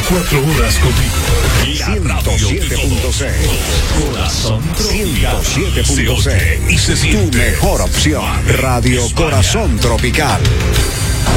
24 horas contigo. 107.6. Corazón Tropical. 107.6. Y se siente. Tu mejor opción. Radio Corazón Tropical.